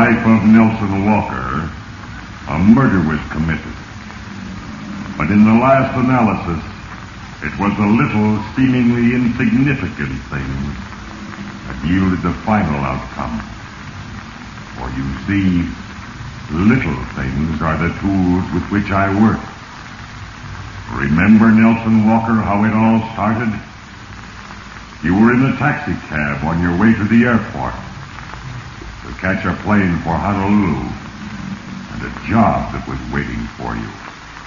life of Nelson Walker, a murder was committed. But in the last analysis, it was a little, seemingly insignificant thing that yielded the final outcome. For you see, little things are the tools with which I work. Remember, Nelson Walker, how it all started? You were in a taxi cab on your way to the airport to catch a plane for Honolulu and a job that was waiting for you.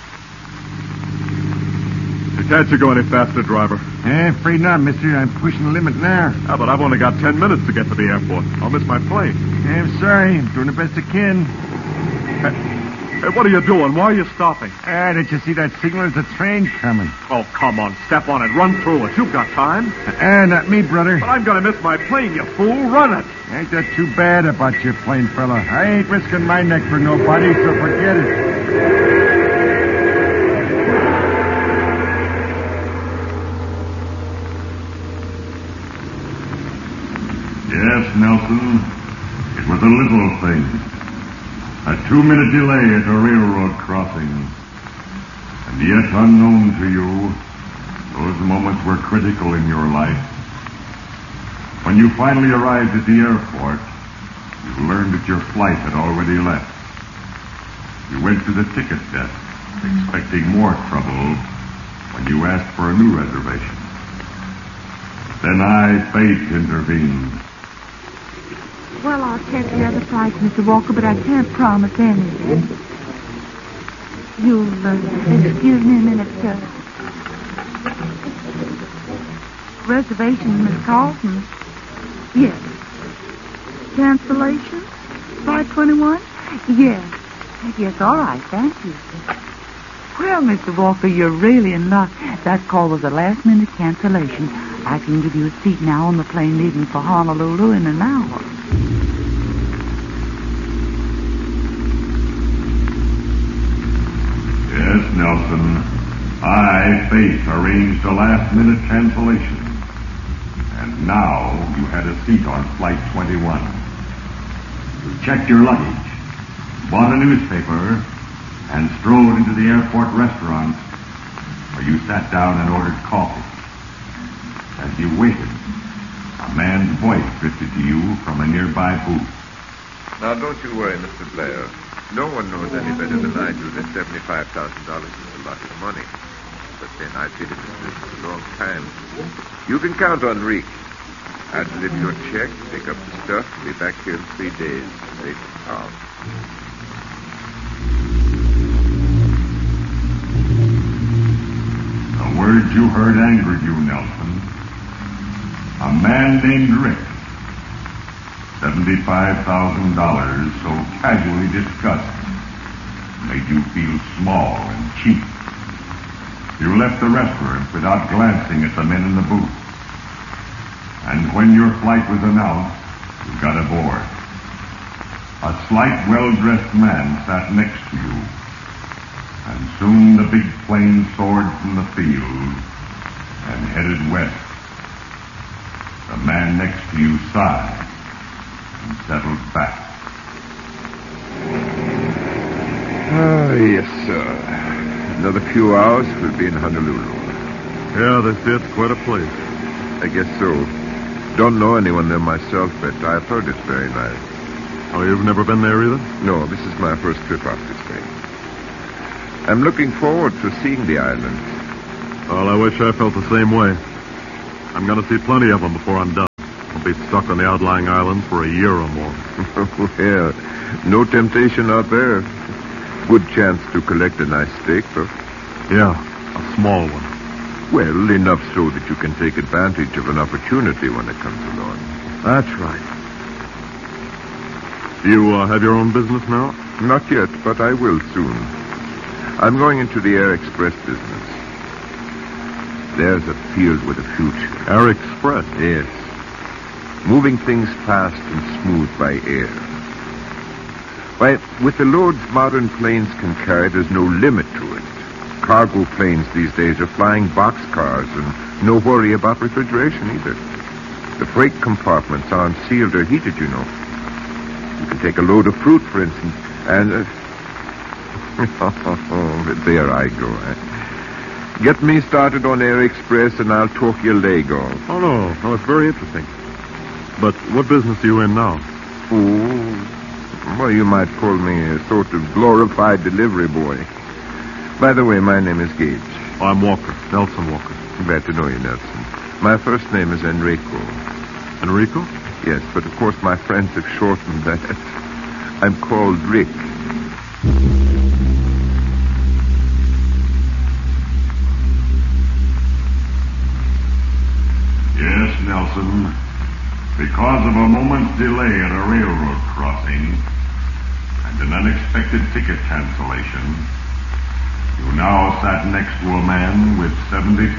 Can't you go any faster, driver? Afraid not, mister. I'm pushing the limit now. But I've only got 10 minutes to get to the airport. I'll miss my plane. I'm sorry. I'm doing the best I can. Hey, what are you doing? Why are you stopping? Did you see that signal? There's a train coming. Oh, come on. Step on it. Run through it. You've got time. Not me, brother. But I'm going to miss my plane, you fool. Run it. Ain't that too bad about your plane, fella? I ain't risking my neck for nobody, so forget it. Yes, Nelson, it was a little thing. A 2-minute delay at a railroad crossing. And yet unknown to you, those moments were critical in your life. When you finally arrived at the airport, you learned that your flight had already left. You went to the ticket desk, expecting more trouble when you asked for a new reservation. Then fate intervened. Well, I'll check the other flights, Mr. Walker, but I can't promise anything. You'll excuse me a minute, sir. Reservation, Miss Carlton. Yes. Cancellation? Flight 21? Yes. Yes, all right, thank you. Well, Mr. Walker, you're really in luck. That call was a last-minute cancellation. I can give you a seat now on the plane leaving for Honolulu in an hour. Yes, Nelson. Faith, arranged a last-minute cancellation. And now you had a seat on Flight 21. You checked your luggage, bought a newspaper, and strolled into the airport restaurant where you sat down and ordered coffee. As you waited, a man's voice drifted to you from a nearby booth. Now, don't you worry, Mr. Blair. No one knows any better than I do that $75,000 is a lot of money. But then I've been in this business a long time. You can count on Reek. I'll deliver your check, pick up the stuff, be back here in 3 days. Safe and sound. The words you heard angered you, Nelson. A man named Rick. $75,000 so casually discussed made you feel small and cheap. You left the restaurant without glancing at the men in the booth. And when your flight was announced, you got aboard. A slight, well-dressed man sat next to you. And soon the big plane soared from the field and headed west. The man next to you sighed and settled back. Yes, sir. Another few hours, we'll be in Honolulu. Yeah, they say it's quite a place. I guess so. Don't know anyone there myself, but I've heard it's very nice. Oh, you've never been there either? No, this is my first trip off this way. I'm looking forward to seeing the island. Well, I wish I felt the same way. I'm going to see plenty of them before I'm done. I'll be stuck on the outlying islands for a year or more. Yeah, no temptation out there. Good chance to collect a nice steak, though. Yeah, a small one. Well, enough so that you can take advantage of an opportunity when it comes along. That's right. Do you have your own business now? Not yet, but I will soon. I'm going into the Air Express business. There's a field with a future. Air Express? Yes. Moving things fast and smooth by air. Why, with the loads modern planes can carry, there's no limit to it. Cargo planes these days are flying boxcars and no worry about refrigeration either. The freight compartments aren't sealed or heated, you know. You can take a load of fruit, for instance, and... but there I go. Get me started on Air Express, and I'll talk your leg off. Oh, no, it's very interesting. But what business are you in now? Oh, well, you might call me a sort of glorified delivery boy. By the way, my name is Gage. I'm Walker, Nelson Walker. Glad to know you, Nelson. My first name is Enrico. Enrico? Yes, but of course my friends have shortened that. I'm called Rick. Yes, Nelson. Because of a moment's delay at a railroad crossing and an unexpected ticket cancellation, you now sat next to a man with $75,000.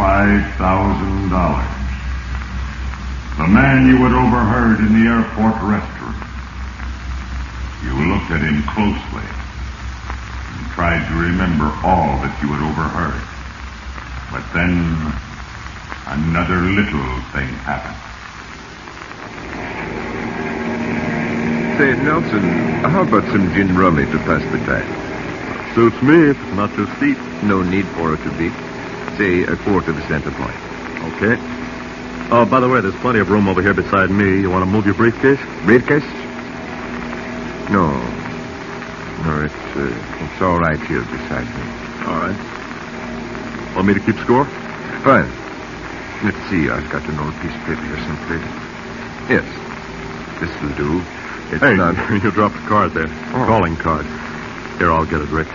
The man you had overheard in the airport restaurant. You looked at him closely and tried to remember all that you had overheard. But then another little thing happened. Say, Nelson, how about some gin rummy to pass the time? Suits me if it's not too steep. No need for it to be. Say, a quarter of a cent a point. Okay. Oh, by the way, there's plenty of room over here beside me. You want to move your briefcase? Briefcase? No. No, it's all right here beside me. All right. Want me to keep score? Fine. Let's see, I've got an old piece of paper here someplace. Yes, this will do. It's hey, not... you dropped a card there. Oh. Calling card. Here, I'll get it, Rick.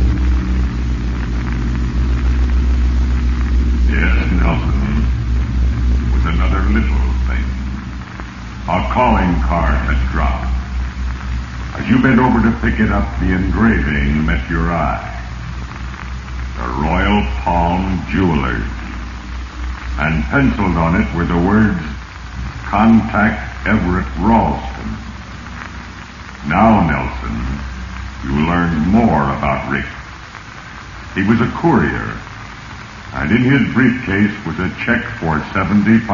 Yes, Nelson. With another little thing. A calling card had dropped. As you bent over to pick it up, the engraving met your eye. The Royal Palm Jewelers. And penciled on it were the words, Contact Everett Ralston. Now, Nelson, you learned more about Rick. He was a courier, and in his briefcase was a check for $75,000,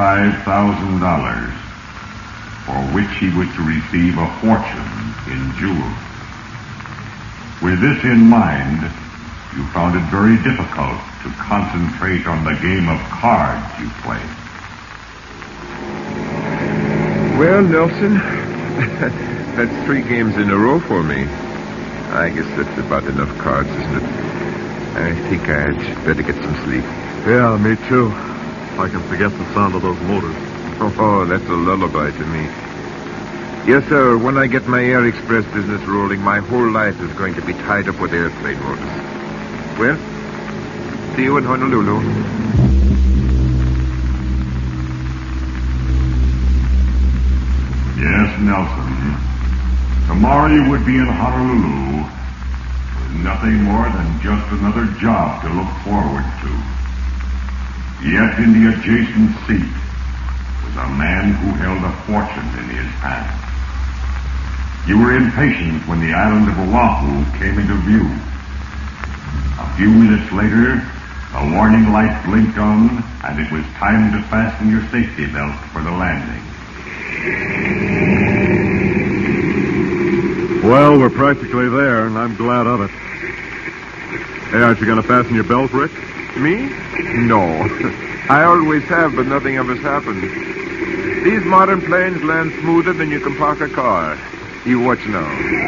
for which he was to receive a fortune in jewels. With this in mind, you found it very difficult to concentrate on the game of cards you played. Well, Nelson, that's 3 games in a row for me. I guess that's about enough cards, isn't it? I think I'd better get some sleep. Yeah, me too. If I can forget the sound of those motors. Oh, that's a lullaby to me. Yes, sir. When I get my Air Express business rolling, my whole life is going to be tied up with airplane motors. Well, see you in Honolulu. Yes, Nelson. Tomorrow you would be in Honolulu with nothing more than just another job to look forward to. Yet in the adjacent seat was a man who held a fortune in his hand. You were impatient when the island of Oahu came into view. A few minutes later, a warning light blinked on, and it was time to fasten your safety belt for the landing. Well, we're practically there, and I'm glad of it. Hey, aren't you going to fasten your belt, Rick? Me? No. I always have, but nothing ever happens. These modern planes land smoother than you can park a car. You watch now.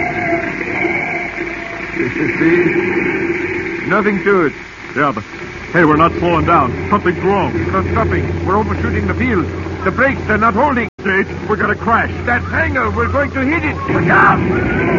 See? Nothing to it. Yeah, but hey, we're not slowing down. Something's wrong. Not stopping. We're overshooting the field. The brakes, they're not holding. Gage, we're going to crash. That hangar, we're going to hit it. Look out!